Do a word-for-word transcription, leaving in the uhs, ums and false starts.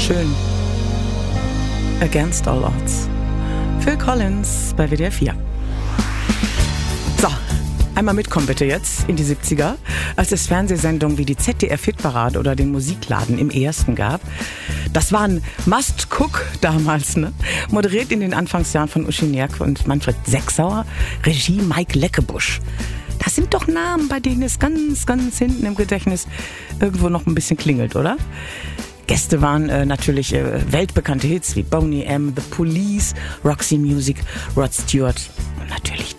schön. Against All Odds. Phil Collins bei W D R vier. So, einmal mitkommen bitte jetzt in die siebziger, als es Fernsehsendungen wie die Z D F-Hitparade oder den Musikladen im Ersten gab. Das waren Must Cook damals, ne? Moderiert in den Anfangsjahren von Uschi Nerke und Manfred Sechsauer, Regie Mike Leckebusch. Das sind doch Namen, bei denen es ganz, ganz hinten im Gedächtnis irgendwo noch ein bisschen klingelt, oder? Gäste waren äh, natürlich äh, weltbekannte Hits wie Boney M, The Police, Roxy Music, Rod Stewart und natürlich